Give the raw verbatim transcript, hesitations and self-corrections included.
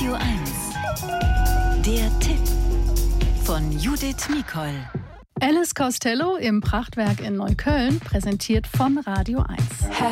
Radio eins. Der Tipp von Judith Mikol. Alice Costello im Prachtwerk in Neukölln präsentiert von Radio eins.